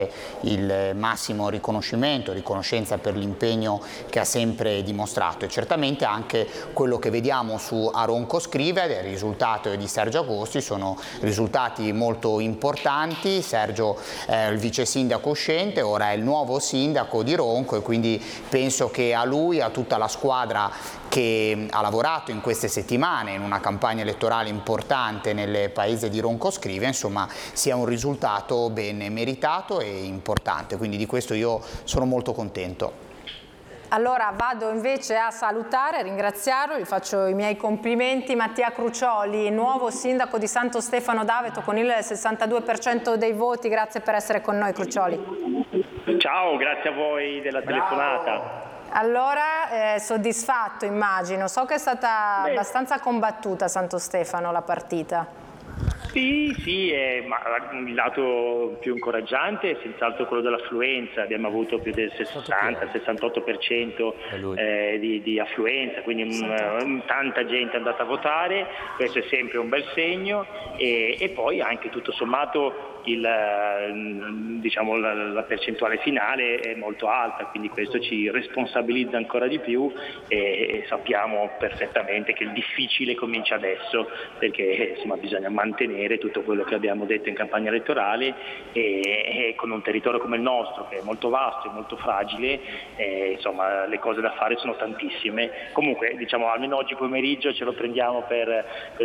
il massimo riconoscenza per l'impegno che ha sempre dimostrato, e certamente anche quello che vediamo su Aronco Scrivia del risultato di Sergio Agosti sono risultati molto importanti. Sergio è il vice sindaco uscente, ora è il nuovo sindaco di Ronco, e quindi penso che a lui, a tutta la squadra che ha lavorato in queste settimane in una campagna elettorale importante nel paese di Ronco Scrivia, insomma, sia un risultato ben meritato e importante, quindi di questo io sono molto contento. Allora vado invece a salutare, ringraziarlo, gli faccio i miei complimenti. Mattia Crucioli, nuovo sindaco di Santo Stefano d'Aveto con il 62% dei voti, grazie per essere con noi, Crucioli. Ciao, grazie a voi della telefonata. Allora, soddisfatto immagino, so che è stata abbastanza combattuta a Santo Stefano la partita. Sì, ma il lato più incoraggiante è senz'altro quello dell'affluenza. Abbiamo avuto più del 60-68% di affluenza, quindi tanta gente è andata a votare, questo è sempre un bel segno, e poi anche tutto sommato diciamo, la percentuale finale è molto alta, quindi questo ci responsabilizza ancora di più, e sappiamo perfettamente che il difficile comincia adesso, perché insomma bisogna mantenere tutto quello che abbiamo detto in campagna elettorale, e con un territorio come il nostro che è molto vasto e molto fragile, insomma le cose da fare sono tantissime. Comunque diciamo almeno oggi pomeriggio ce lo prendiamo per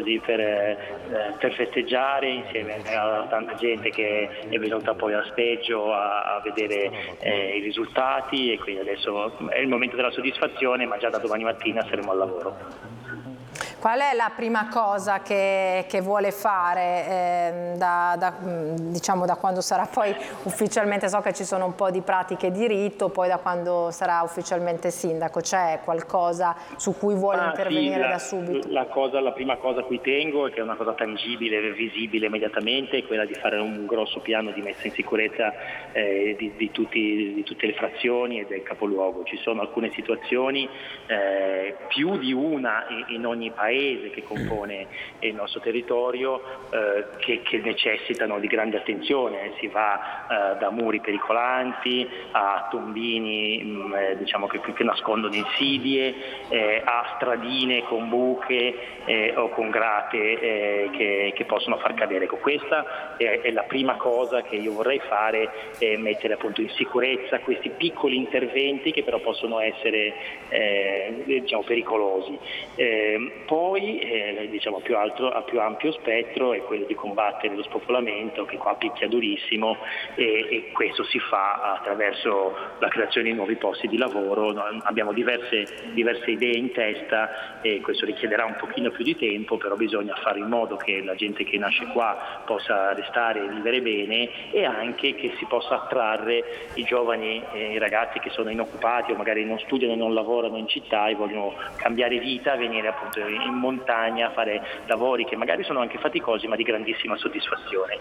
festeggiare insieme a tanta gente che è venuta poi al Speggio a vedere i risultati, e quindi adesso è il momento della soddisfazione, ma già da domani mattina saremo al lavoro. Qual è la prima cosa che vuole fare diciamo da quando sarà poi ufficialmente, so che ci sono un po' di pratiche di rito, poi da quando sarà ufficialmente sindaco, c'è qualcosa su cui vuole intervenire da subito? La prima cosa a cui tengo, e che è una cosa tangibile, visibile immediatamente, è quella di fare un grosso piano di messa in sicurezza di tutte le frazioni e del capoluogo. Ci sono alcune situazioni, più di una in ogni paese che compone il nostro territorio, che necessitano di grande attenzione. Si va da muri pericolanti a tombini diciamo che nascondono insidie, a stradine con buche o con grate che possono far cadere. Ecco, questa è la prima cosa che io vorrei fare, è mettere appunto in sicurezza questi piccoli interventi che però possono essere diciamo pericolosi. Poi diciamo a più ampio spettro è quello di combattere lo spopolamento, che qua picchia durissimo, e questo si fa attraverso la creazione di nuovi posti di lavoro. Abbiamo diverse idee in testa, e questo richiederà un pochino più di tempo, però bisogna fare in modo che la gente che nasce qua possa restare e vivere bene, e anche che si possa attrarre i giovani e i ragazzi che sono inoccupati o magari non studiano e non lavorano in città e vogliono cambiare vita, venire appunto in montagna a fare lavori che magari sono anche faticosi ma di grandissima soddisfazione.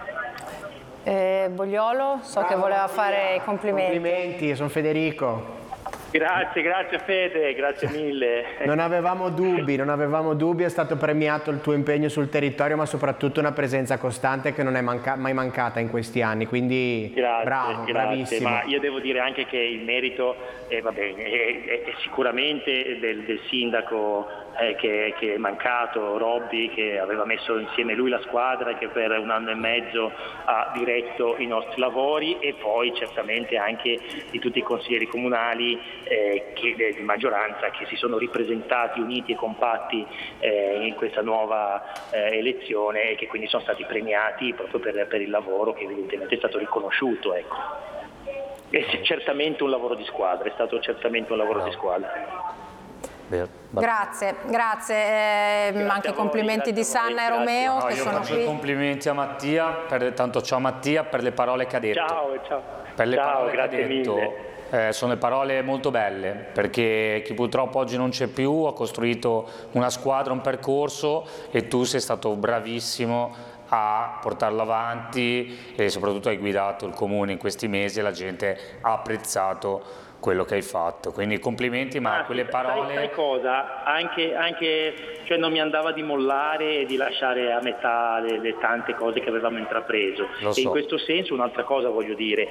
Bogliolo, che voleva fare i complimenti. Complimenti, sono Federico. Grazie Fede, grazie mille. Non avevamo dubbi, è stato premiato il tuo impegno sul territorio, ma soprattutto una presenza costante che non è mai mancata in questi anni, quindi bravo, bravissimo. Ma io devo dire anche che il merito è sicuramente del sindaco che è mancato, Robby, che aveva messo insieme lui la squadra e che per 1 anno e mezzo ha diretto i nostri lavori, e poi certamente anche di tutti i consiglieri comunali di maggioranza che si sono ripresentati uniti e compatti in questa nuova elezione, e che quindi sono stati premiati proprio per il lavoro che evidentemente è stato riconosciuto. Ecco. È certamente un lavoro di squadra, è stato certamente un lavoro di squadra. Grazie. Anche complimenti di Sanna e Romeo che sono qui. Faccio complimenti a Mattia, ciao Mattia, per le parole che ha detto. Ciao. Per le parole grazie che ha detto. mille. Sono le parole molto belle, perché chi purtroppo oggi non c'è più ha costruito una squadra, un percorso, e tu sei stato bravissimo a portarlo avanti, e soprattutto hai guidato il comune in questi mesi e la gente ha apprezzato quello che hai fatto, quindi complimenti, ma quelle parole... Sai cosa? Anche cioè non mi andava di mollare e di lasciare a metà le tante cose che avevamo intrapreso. E in questo senso un'altra cosa voglio dire,